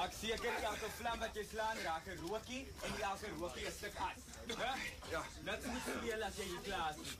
Maak seker elke vlam wat jy slaan raak 'n rookie en elke rookie 'n stuk as. Hè? Ja. Net moet speel as jy hier klaar is.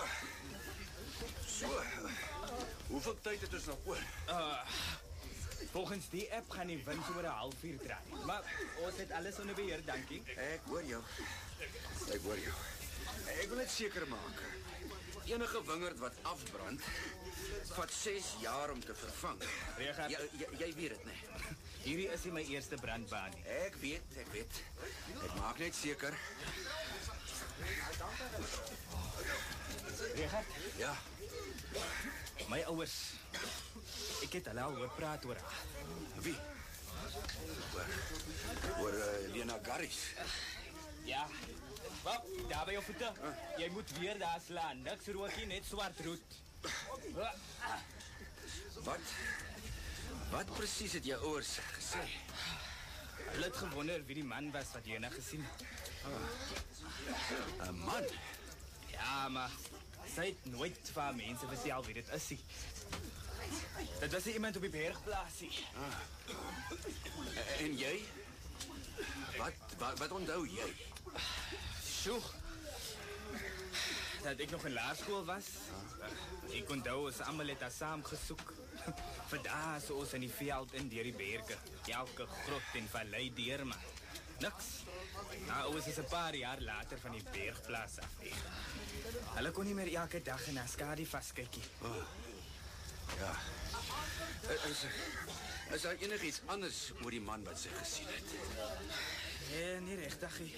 So. Hoeveel tyd het ons nog oor? Volgens die app gaan die wind oor 'n halfuur draai. Maar ons het alles onder beheer, dankie. Ek hoor jou. Ek hoor jou. Ek wil net seker maak. Enige wingerd wat afbrand, vat 6 jaar om te vervang. Richard, Jy weet dit, nee. hierdie is nie my eerste brandbaan nie. Ek weet. Ek maak net seker. Richard, Ja, my ouers. Ek het hulle al hoor praat oor haar. wie? Oor Lena Garris. Ja. Wat? Daar by jou voete. Jy moet weer daar slaan. Niks rookie, net swart roet. Wat presies het jou ouers gesê? Hulle het gewonder wie die man was wat jy nou gesien het. 'n Man? Ja, maar sy het nooit van mense vertel wie dit is nie. Dit was iemand op die bergplaasie. En jy? Wat onthou jy? Sjoe. Dat ek nog in laerskool was. Ek onthou ons almal het daar saam gesoek. Vandaar so ons in die veld in deur die berge. Elke grot en vallei deur maar. Niks. Nou, ons is 'n paar jaar later van die bergplaas af. Hulle kon nie meer elke dag in Askadi vaskykie. Ja. Is daar enigiets anders oor die man wat sy gesien het? Nee, nie regtig nie.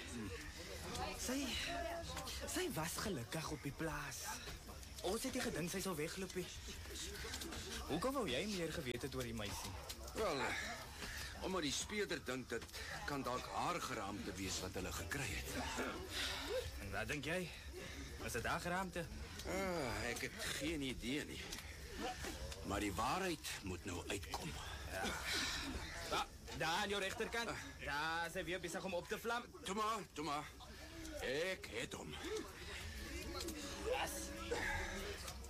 Sy was gelukkig op die plaas. Ons het nie gedink sy sou wegloop nie. Hoekom wou jy meer geweet het oor die meisie? Wel, omdat die speurder dink dit kan dalk haar geraamte wees wat hulle gekry het. En wat dink jy? Was dit haar geraamte? Ek het geen idee nie. Maar die waarheid moet nou uitkom. Daar aan jou regterkant. Daar is hy weer besig om op te vlam. Toe maar. Ek het hom. Yes.